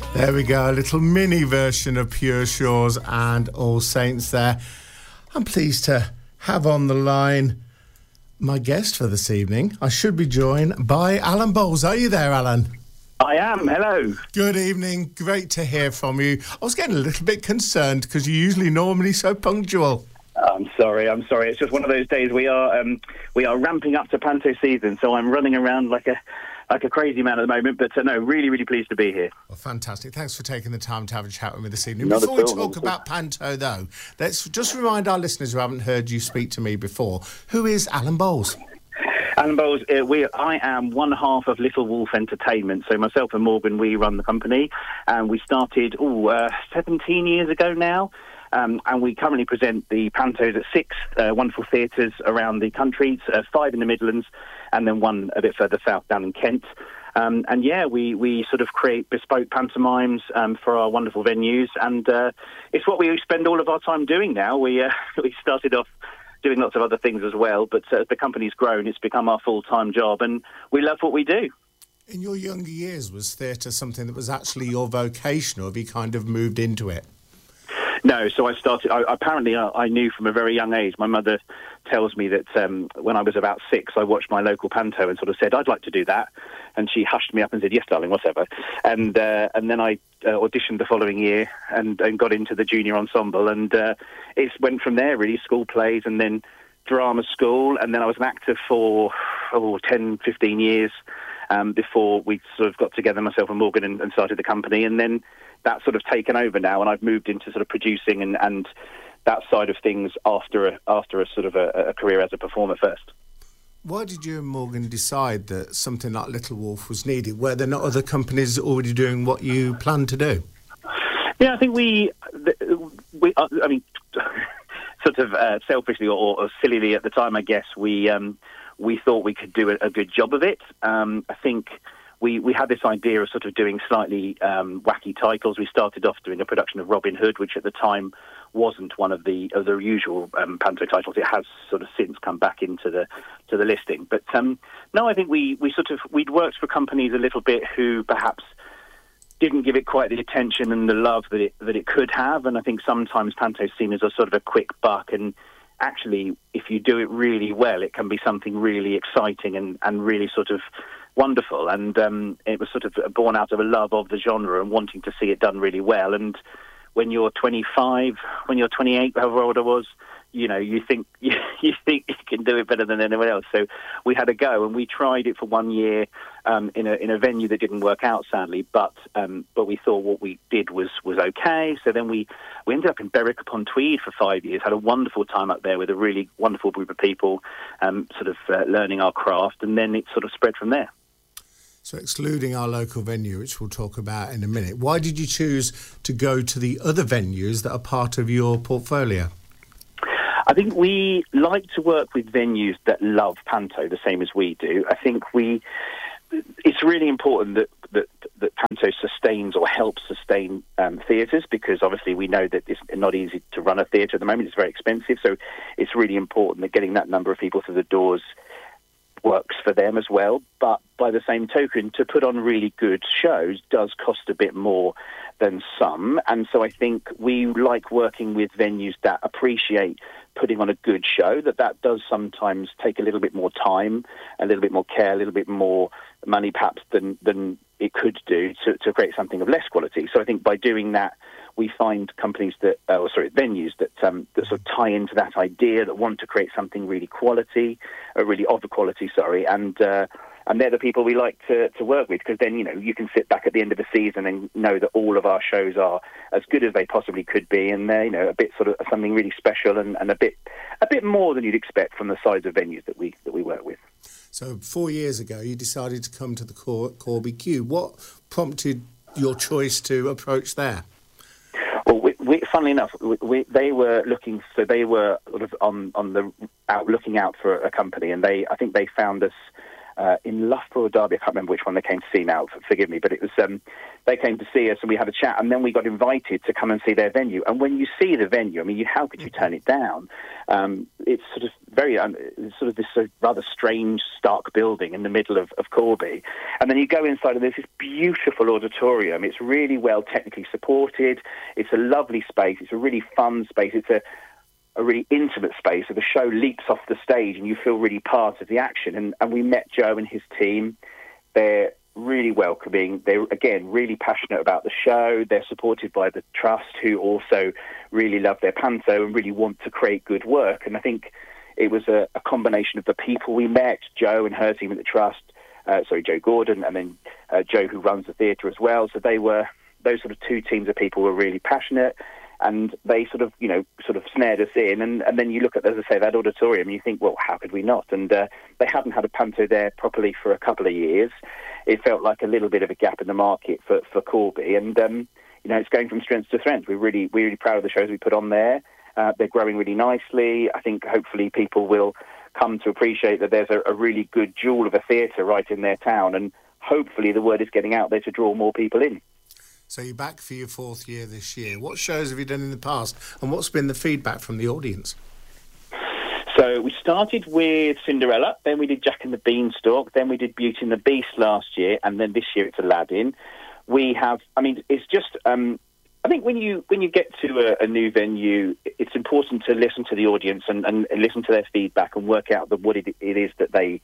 There we go, a little mini version of Pure Shores and All Saints there. I'm pleased to have on the line my guest for this evening. I should be joined by Alan Bowles. Are you there, Alan? I am. Hello. Good evening. Great to hear from you. I was getting a little bit concerned because you're usually normally so punctual. I'm sorry. It's just one of those days. We are ramping up to Panto season, so I'm running around like a crazy man at the moment. But no, really, really pleased to be here. Well, fantastic. Thanks for taking the time to have a chat with me this evening. Not Before we at all, talk about Panto, though, let's just remind our listeners who haven't heard you speak to me before, who is Alan Bowles? Alan Bowles, I am one half of Little Wolf Entertainment. So myself and Morgan, we run the company, and we started 17 years ago now. And we currently present the Pantos at 6 wonderful theatres around the country, 5 in the Midlands, and then 1 a bit further south down in Kent. We sort of create bespoke pantomimes for our wonderful venues, and it's what we spend all of our time doing now. We started off doing lots of other things as well, but as the company's grown, it's become our full-time job, and we love what we do. In your younger years, was theatre something that was actually your vocation, or have you kind of moved into it? No, so I knew from a very young age. My mother tells me that when I was about 6, I watched my local panto and sort of said, I'd like to do that. And she hushed me up and said, yes, darling, whatever. And then I auditioned the following year and got into the junior ensemble. And it went from there, really, school plays and then drama school. And then I was an actor for 10, 15 years before we sort of got together, myself and Morgan, and started the company. And then that's sort of taken over now, and I've moved into sort of producing and that side of things after a sort of a career as a performer first. Why did you and Morgan decide that something like Little Wolf was needed? Were there not other companies already doing what you planned to do? Yeah, I think sort of selfishly or sillily at the time, I guess, we thought we could do a good job of it. I think we had this idea of sort of doing slightly wacky titles. We started off doing a production of Robin Hood, which at the time wasn't one of the usual panto titles. It has sort of since come back into the listing. But no, I think we'd worked for companies a little bit who perhaps didn't give it quite the attention and the love that it could have. And I think sometimes panto's seen as a sort of a quick buck, and actually, if you do it really well, it can be something really exciting and really sort of wonderful. And it was sort of born out of a love of the genre and wanting to see it done really well. And when you're 25, when you're 28, however old I was, you think you can do it better than anyone else. So we had a go, and we tried it for 1 year in a venue that didn't work out, sadly. But we thought what we did was okay. So then we ended up in Berwick upon Tweed for 5 years. Had a wonderful time up there with a really wonderful group of people, learning our craft, and then it sort of spread from there. So excluding our local venue, which we'll talk about in a minute, why did you choose to go to the other venues that are part of your portfolio? I think we like to work with venues that love panto the same as we do. I think it's really important that panto sustains or helps sustain theatres, because obviously we know that it's not easy to run a theatre at the moment. It's very expensive, so it's really important that getting that number of people through the doors works for them as well. But by the same token, to put on really good shows does cost a bit more than some. And so I think we like working with venues that appreciate putting on a good show, that does sometimes take a little bit more time, a little bit more care, a little bit more money perhaps than it could do to create something of less quality. So I think by doing that, we find venues that sort of tie into that idea, that want to create something really of quality, and they're the people we like to work with, because then, you can sit back at the end of the season and know that all of our shows are as good as they possibly could be, and they're, a bit sort of something really special and a bit more than you'd expect from the size of venues that we work with. So 4 years ago, you decided to come to the Corby Q. What prompted your choice to approach there? Well, funnily enough, they were looking. So they were sort of looking out for a company, and I think they found us in Loughborough or Derby. I can't remember which one they came to see now, forgive me, but it was they came to see us and we had a chat, and then we got invited to come and see their venue. And when you see the venue, I mean, how could you turn it down? It's sort of very, sort of this rather strange, stark building in the middle of Corby. And then you go inside and there's this beautiful auditorium. It's really well technically supported. It's a lovely space. It's a really fun space. It's a really intimate space, so the show leaps off the stage and you feel really part of the action. And we met Joe and his team. They're really welcoming. They're, again, really passionate about the show. They're supported by the Trust, who also really love their panto and really want to create good work. And I think it was a combination of the people we met, Joe and her team at the Trust, Joe Gordon, and then Joe, who runs the theatre as well. So those sort of two teams of people were really passionate. And they sort of snared us in. And then you look at, as I say, that auditorium and you think, well, how could we not? And they hadn't had a panto there properly for a couple of years. It felt like a little bit of a gap in the market for Corby. And, it's going from strength to strength. We're really proud of the shows we put on there. They're growing really nicely. I think hopefully people will come to appreciate that there's a really good jewel of a theatre right in their town. And hopefully the word is getting out there to draw more people in. So you're back for your fourth year this year. What shows have you done in the past, and what's been the feedback from the audience? So we started with Cinderella, then we did Jack and the Beanstalk, then we did Beauty and the Beast last year, and then this year it's Aladdin. It's just, I think when you get to a new venue, it's important to listen to the audience and listen to their feedback and work out what it is that they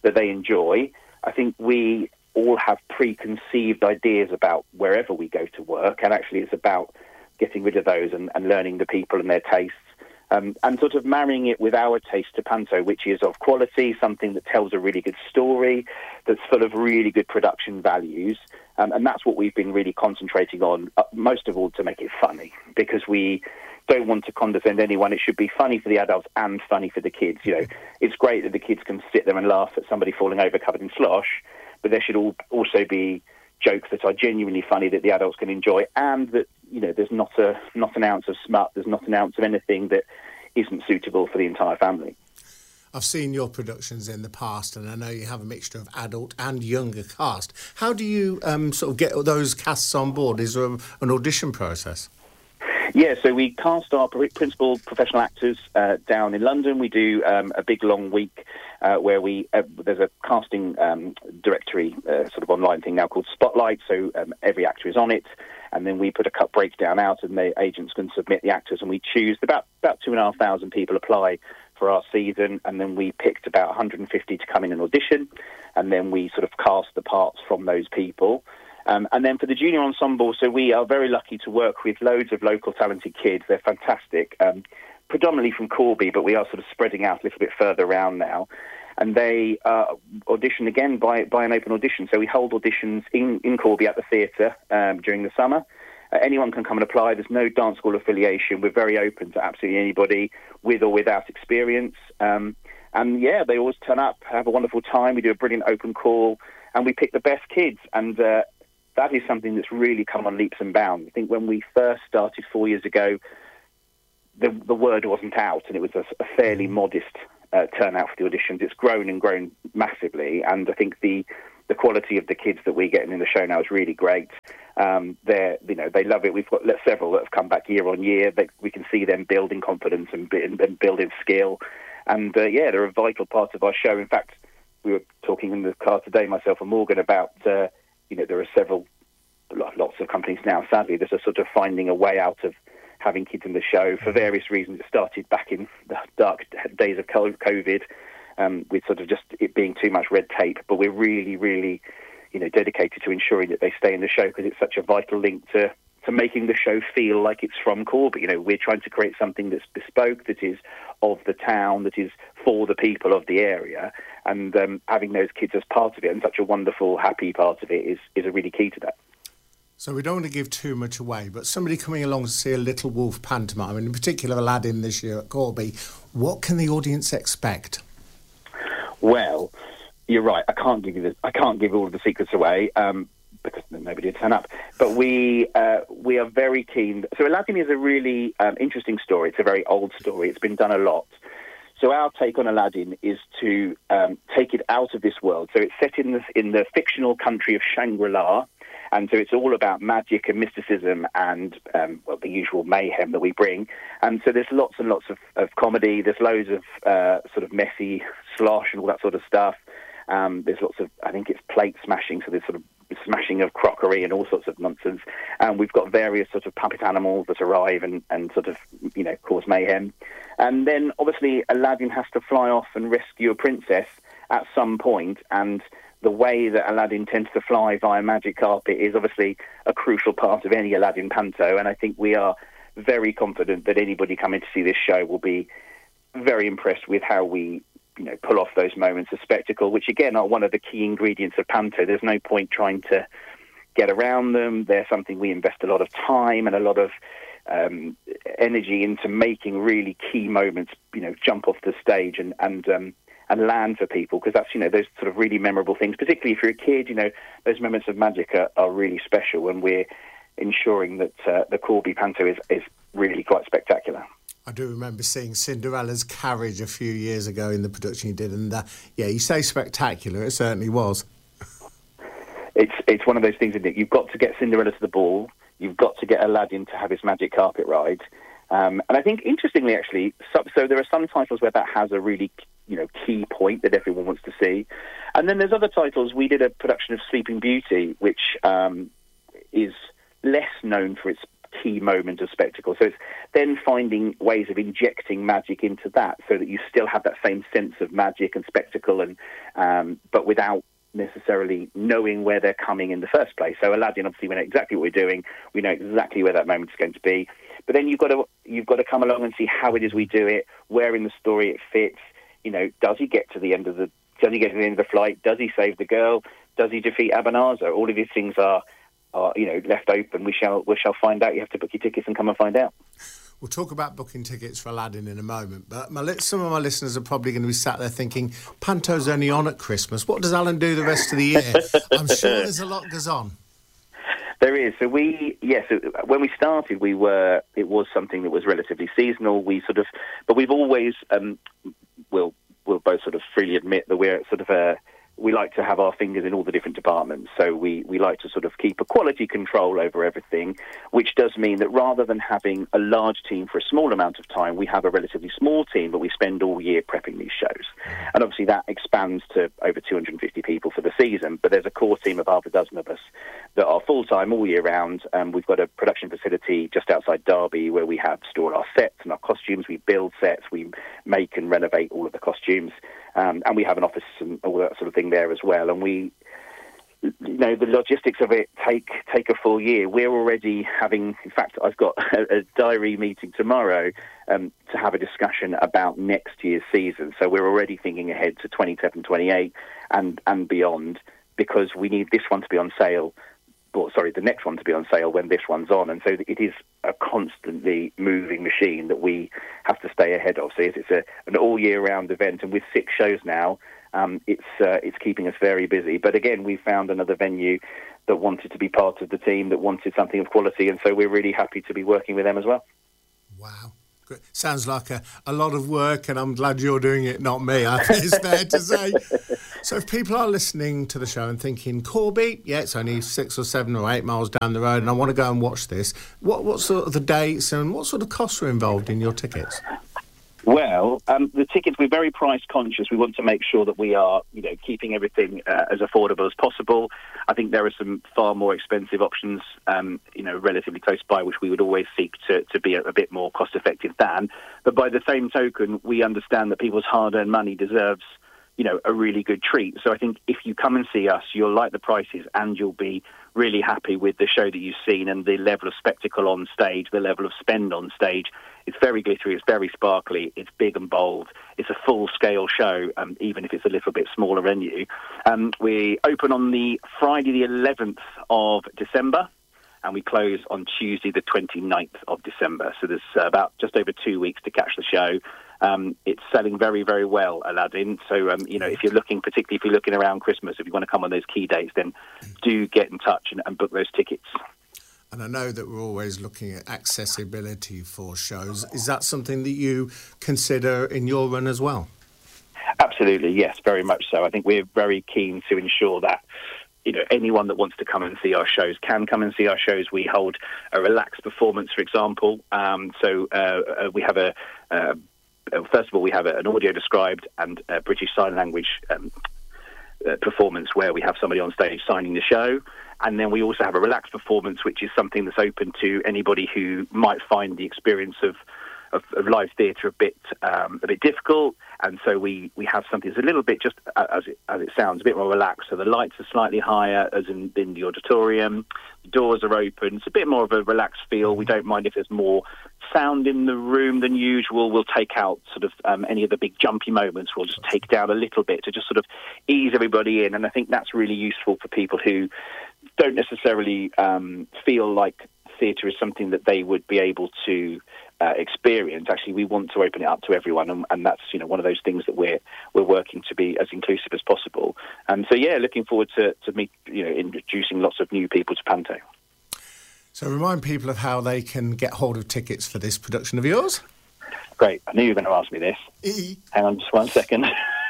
enjoy. I think we all have preconceived ideas about wherever we go to work, and actually it's about getting rid of those and learning the people and their tastes, and sort of marrying it with our taste to panto, which is of quality, something that tells a really good story, that's full of really good production values, and that's what we've been really concentrating on, most of all to make it funny, because we don't want to condescend anyone. It should be funny for the adults and funny for the kids. It's great that the kids can sit there and laugh at somebody falling over covered in slosh, but there should also be jokes that are genuinely funny that the adults can enjoy, and that there's not an ounce of smut, there's not an ounce of anything that isn't suitable for the entire family. I've seen your productions in the past, and I know you have a mixture of adult and younger cast. How do you sort of get those casts on board? Is there an audition process? Yeah, so we cast our principal professional actors down in London. We do a big long week where there's a casting directory sort of online thing now called Spotlight. So every actor is on it, and then we put a cut breakdown out, and the agents can submit the actors, and we choose about 2,500 people apply for our season, and then we picked about 150 to come in and audition, and then we sort of cast the parts from those people. And then for the junior ensemble, so we are very lucky to work with loads of local talented kids. They're fantastic, predominantly from Corby, but we are sort of spreading out a little bit further around now. And they audition again by an open audition. So we hold auditions in Corby at the theatre during the summer. Anyone can come and apply. There's no dance school affiliation. We're very open to absolutely anybody with or without experience. And yeah, they always turn up, have a wonderful time. We do a brilliant open call, and we pick the best kids. And that is something that's really come on leaps and bounds. I think when we first started 4 years ago, the word wasn't out, and it was a fairly modest turnout for the auditions. It's grown and grown massively, and I think the quality of the kids that we're getting in the show now is really great. They love it. We've got several that have come back year on year. We can see them building confidence and building skill, and they're a vital part of our show. In fact, we were talking in the car today, myself and Morgan, about there are lots of companies now, sadly, that are sort of finding a way out of having kids in the show for various reasons. It started back in the dark days of COVID, with sort of just it being too much red tape. But we're really, really, dedicated to ensuring that they stay in the show, because it's such a vital link to making the show feel like it's from Corby. We're trying to create something that's bespoke, that is of the town, that is for the people of the area, and having those kids as part of it, and such a wonderful, happy part of it, is a really key to that. So we don't want to give too much away, but somebody coming along to see a Little Wolf pantomime, and in particular Aladdin this year at Corby, what can the audience expect? Well, you're right. I can't give all of the secrets away. Because nobody would turn up. But we are very keen. So Aladdin is a really interesting story. It's a very old story. It's been done a lot. So our take on Aladdin is to take it out of this world. So it's set in the fictional country of Shangri-La, and so it's all about magic and mysticism and the usual mayhem that we bring. And so there's lots and lots of comedy. There's loads of sort of messy slosh and all that sort of stuff. There's lots of, I think it's plate smashing, so there's sort of smashing of crockery and all sorts of nonsense. And we've got various sort of puppet animals that arrive and sort of, cause mayhem. And then, obviously, Aladdin has to fly off and rescue a princess at some point, and the way that Aladdin tends to fly via magic carpet is obviously a crucial part of any Aladdin panto, and I think we are very confident that anybody coming to see this show will be very impressed with how we pull off those moments of spectacle, which again are one of the key ingredients of panto. There's no point trying to get around them. They're something we invest a lot of time and a lot of energy into making really key moments, jump off the stage and land for people, because that's, those sort of really memorable things, particularly if you're a kid, those moments of magic are really special, and we're ensuring that the Corby panto is really quite spectacular. I do remember seeing Cinderella's carriage a few years ago in the production you did, and you say spectacular, it certainly was. It's one of those things, isn't it? You've got to get Cinderella to the ball, you've got to get Aladdin to have his magic carpet ride, and I think, interestingly, actually, so there are some titles where that has a really key point that everyone wants to see, and then there's other titles. We did a production of Sleeping Beauty, which is less known for its key moment of spectacle. So it's then finding ways of injecting magic into that so that you still have that same sense of magic and spectacle, and but without necessarily knowing where they're coming in the first place. So Aladdin, obviously, we know exactly what we're doing. We know exactly where that moment is going to be. But then you've got to come along and see how it is we do it, where in the story it fits. Does he get to the end of the flight? Does he save the girl? Does he defeat Abanazar? All of these things are left open. We shall find out. You have to book your tickets and come and find out. We'll talk about booking tickets for Aladdin in a moment, but some of my listeners are probably going to be sat there thinking, Panto's only on at Christmas. What does Alan do the rest of the year? I'm sure there's a lot goes on. There is. So when we started, it was something that was relatively seasonal. But we've always, we'll both sort of freely admit that we're sort of we like to have our fingers in all the different departments. So we like to sort of keep a quality control over everything, which does mean that rather than having a large team for a small amount of time, we have a relatively small team, but we spend all year prepping these shows. And obviously that expands to over 250 people for the season, but there's a core team of half a dozen of us that are full-time all year round. We've got a production facility just outside Derby where we have stored our sets and our costumes. We build sets, we make and renovate all of the costumes. And we have an office and all that sort of thing there as well. And we, the logistics of it take a full year. We're already having, in fact, I've got a diary meeting tomorrow to have a discussion about next year's season. So we're already thinking ahead to 27, 28 and beyond, because we need this one to be on sale. The next one to be on sale when this one's on. And so it is a constantly moving machine that we have to stay ahead of. So it's an all-year-round event, and with 6 shows now, it's keeping us very busy. But again, we found another venue that wanted to be part of the team, that wanted something of quality, and so we're really happy to be working with them as well. Wow. Sounds like a lot of work, and I'm glad you're doing it, not me, I think it's fair to say. So if people are listening to the show and thinking, Corby, it's only 6 or 7 or 8 miles down the road and I want to go and watch this, what sort of the dates and what sort of costs are involved in your tickets? Well, the tickets, we're very price conscious. We want to make sure that we are, keeping everything as affordable as possible. I think there are some far more expensive options, relatively close by, which we would always seek to be a bit more cost effective than. But by the same token, we understand that people's hard-earned money deserves, a really good treat. So I think if you come and see us, you'll like the prices and you'll be really happy with the show that you've seen and the level of spectacle on stage, the level of spend on stage. It's very glittery, it's very sparkly, it's big and bold. It's a full-scale show, even if it's a little bit smaller venue. We open on the Friday the 11th of December, and we close on Tuesday the 29th of December. So there's about just over 2 weeks to catch the show. It's selling very, very well, Aladdin. So, if you're looking, particularly if you're looking around Christmas, if you want to come on those key dates, then do get in touch and book those tickets. And I know that we're always looking at accessibility for shows. Is that something that you consider in your run as well? Absolutely, yes, very much so. I think we're very keen to ensure that anyone that wants to come and see our shows can come and see our shows. We hold a relaxed performance, for example. We have first of all, we have an audio described and a British Sign Language performance where we have somebody on stage signing the show. And then we also have a relaxed performance, which is something that's open to anybody who might find the experience of live theatre a bit difficult. And so we have something that's a little bit, just as it sounds, a bit more relaxed. So the lights are slightly higher, as in the auditorium. The doors are open. It's a bit more of a relaxed feel. We don't mind if there's more sound in the room than usual. We'll take out sort of any of the big jumpy moments. We'll just take down a little bit to just sort of ease everybody in. And I think that's really useful for people who don't necessarily feel like theatre is something that they would be able to experience. Actually, we want to open it up to everyone, and that's one of those things that we're working to be as inclusive as possible. And so, looking forward to introducing lots of new people to Panto. So, remind people of how they can get hold of tickets for this production of yours. Great, I knew you were going to ask me this. Hang on, just 1 second.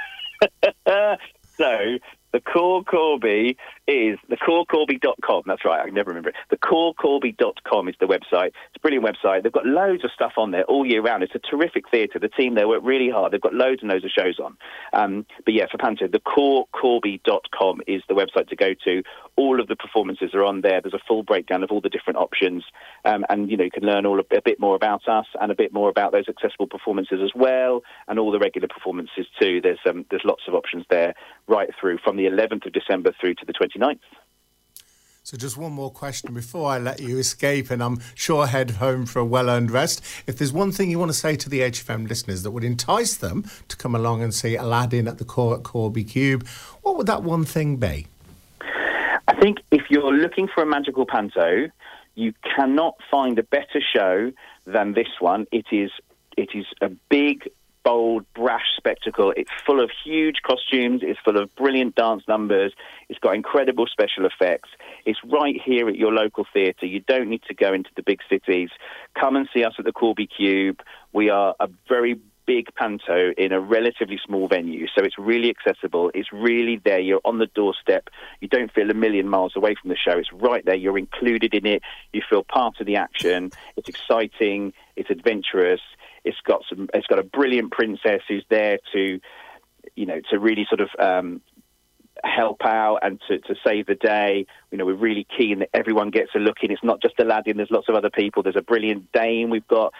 So, the Core Corby is thecorecorby.com. That's right, I can never remember it. Thecorecorby.com is the website. It's a brilliant website. They've got loads of stuff on there all year round. It's a terrific theatre. The team there work really hard. They've got loads and loads of shows on. For Panto, thecorecorby.com is the website to go to. All of the performances are on there. There's a full breakdown of all the different options. And you can learn a bit more about us and a bit more about those accessible performances as well, and all the regular performances too. There's lots of options there right through from the 11th of December through to the 29th. So just one more question before I let you escape, and I'm sure head home for a well-earned rest. If there's one thing you want to say to the HFM listeners that would entice them to come along and see Aladdin at the Corby Cube, what would that one thing be? I think if you're looking for a magical panto, you cannot find a better show than this one. It is a big, bold, brash spectacle. It's full of huge costumes. It's full of brilliant dance numbers. It's got incredible special effects. It's right here at your local theatre. You don't need to go into the big cities. Come and see us at the Corby Cube. We are a very big panto in a relatively small venue, so it's really accessible. It's really there. You're on the doorstep. You don't feel a million miles away from the show. It's right there. You're included in it. You feel part of the action. It's exciting. It's adventurous. It's got a brilliant princess who's there to really sort of help out and to save the day. We're really keen that everyone gets a look in. It's not just Aladdin. There's lots of other people. There's a brilliant dame we've got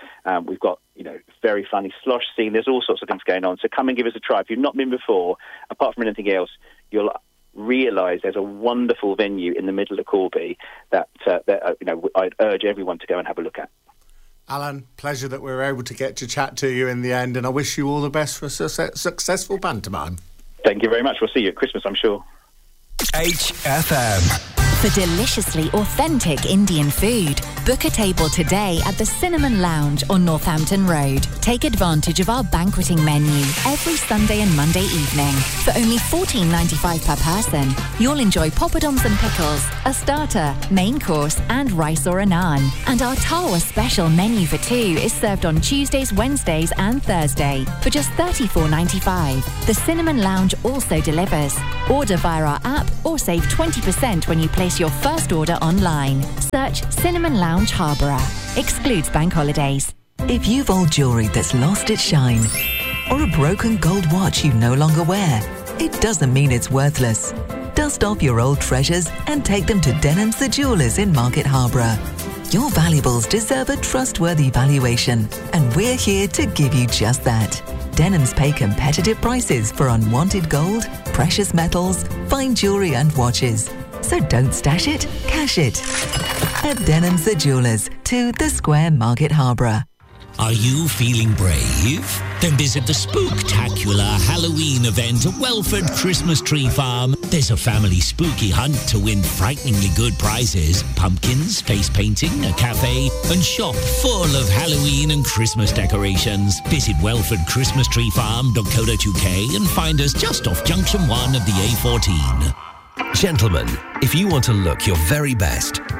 very funny slosh scene. There's all sorts of things going on. So come and give us a try. If you've not been before, apart from anything else, you'll realise there's a wonderful venue in the middle of Corby that I'd urge everyone to go and have a look at. Alan, pleasure that we were able to get to chat to you in the end, and I wish you all the best for a successful pantomime. Thank you very much. We'll see you at Christmas, I'm sure. HFM. For deliciously authentic Indian food, book a table today at the Cinnamon Lounge on Northampton Road. Take advantage of our banqueting menu every Sunday and Monday evening. For only $14.95 per person, you'll enjoy poppadoms and pickles, a starter, main course and rice or a naan. And our Tawa special menu for two is served on Tuesdays, Wednesdays and Thursday for just $34.95. The Cinnamon Lounge also delivers. Order via our app or save 20% when you place your first order online. Search Cinnamon Lounge Harborough. Excludes bank holidays. If you've old jewellery that's lost its shine, or a broken gold watch you no longer wear, it doesn't mean it's worthless. Dust off your old treasures and take them to Denham's the Jewellers in Market Harborough. Your valuables deserve a trustworthy valuation, and we're here to give you just that. Denham's pay competitive prices for unwanted gold, precious metals, fine jewellery and watches. So don't stash it, cash it. At Denham's the Jewellers, 2 The Square, Market Harborough. Are you feeling brave? Then visit the spooktacular Halloween event at Welford Christmas Tree Farm. There's a family spooky hunt to win frighteningly good prizes, pumpkins, face painting, a cafe, and shop full of Halloween and Christmas decorations. Visit welfordchristmastreefarm.co.uk and find us just off Junction 1 of the A14. Gentlemen, if you want to look your very best,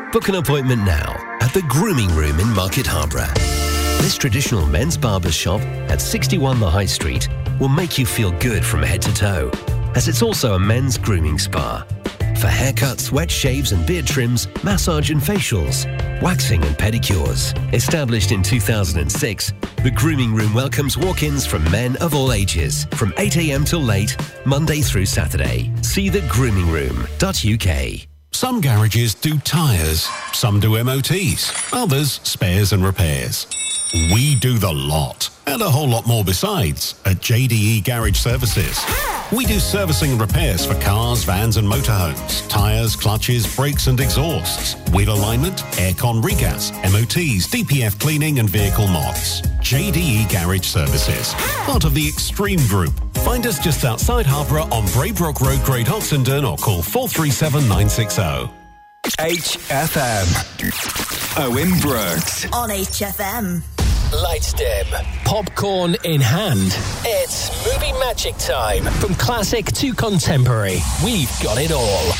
Book an appointment now at the Grooming Room in Market Harborough. This traditional men's barber's shop at 61 The High Street will make you feel good from head to toe, as it's also a men's grooming spa. For haircuts, wet shaves and beard trims, massage and facials, waxing and pedicures. Established in 2006, the Grooming Room welcomes walk-ins from men of all ages, from 8 a.m. till late, Monday through Saturday. See thegroomingroom.uk. Some garages do tyres, some do MOTs, others spares and repairs. We do the lot, and a whole lot more besides, at JDE Garage Services. We do servicing and repairs for cars, vans and motorhomes, tyres, clutches, brakes and exhausts, wheel alignment, aircon regas, MOTs, DPF cleaning and vehicle mods. JDE Garage Services, part of the Extreme Group. Find us just outside Harborough on Braybrook Road, Great Oxenden, or call 437 960. HFM. Owen Brooks. On HFM. Lights dim, popcorn in hand. It's movie magic time. From classic to contemporary, we've got it all.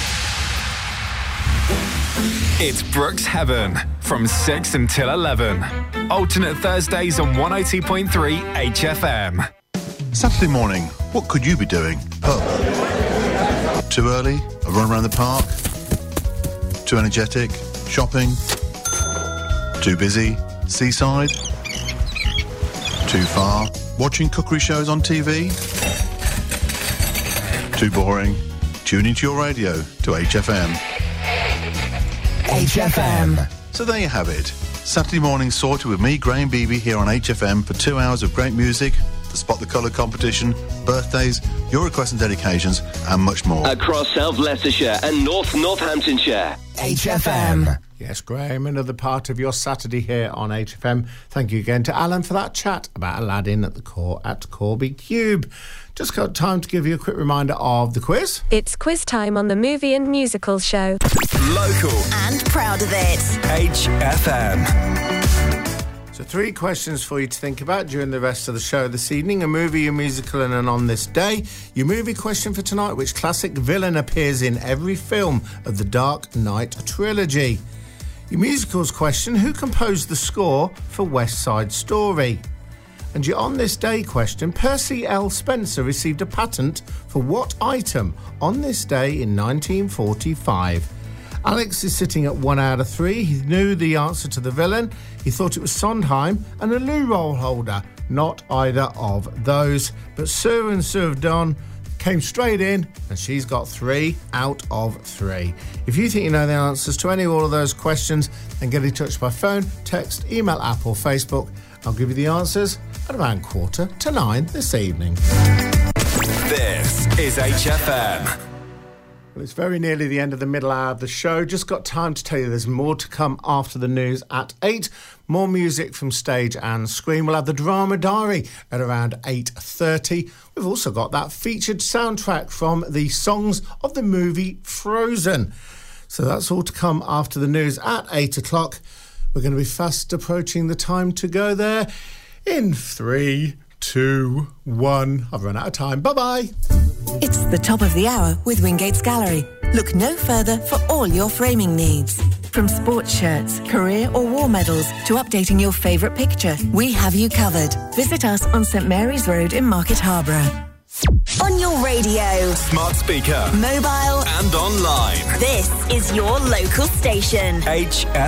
It's Brooks Heaven from 6 until 11. Alternate Thursdays on 102.3 HFM. Saturday morning, what could you be doing? Pub. Too early? A run around the park? Too energetic? Shopping? Too busy? Seaside? Too far? Watching cookery shows on TV? Too boring? Tune into your radio to HFM. HFM. So there you have it. Saturday morning sorted with me, Graham Beebe, here on HFM for 2 hours of great music, the Spot the Colour competition, birthdays, your requests and dedications, and much more. Across South Leicestershire and North Northamptonshire. HFM. Yes, Graham, another part of your Saturday here on HFM. Thank you again to Alan for that chat about Aladdin at Corby Cube. Just got time to give you a quick reminder of the quiz. It's quiz time on the Movie and Musical Show. Local. And proud of it. HFM. So 3 questions for you to think about during the rest of the show this evening. A movie, a musical and an on this day. Your movie question for tonight: which classic villain appears in every film of the Dark Knight trilogy? Your musicals question: who composed the score for West Side Story? And your on this day question: Percy L. Spencer received a patent for what item on this day in 1945? Alex is sitting at 1 out of 3. He knew the answer to the villain. He thought it was Sondheim and a loo roll holder. Not either of those. But Sue and Sue have done came straight in, and she's got 3 out of 3. If you think you know the answers to any or all of those questions, then get in touch by phone, text, email, app or Facebook. I'll give you the answers at around 8:45 this evening. This is HFM. Well, it's very nearly the end of the middle hour of the show. Just got time to tell you there's more to come after the news at 8. More music from stage and screen. We'll have the Drama Diary at around 8:30. We've also got that featured soundtrack from the songs of the movie Frozen. So that's all to come after the news at 8 o'clock. We're going to be fast approaching the time to go there in 3, 2, 1. I've run out of time. Bye-bye. It's the top of the hour with Wingate's Gallery. Look no further for all your framing needs. From sports shirts, career or war medals to updating your favourite picture, we have you covered. Visit us on St Mary's Road in Market Harborough. On your radio, smart speaker, mobile and online. This is your local station. HFM.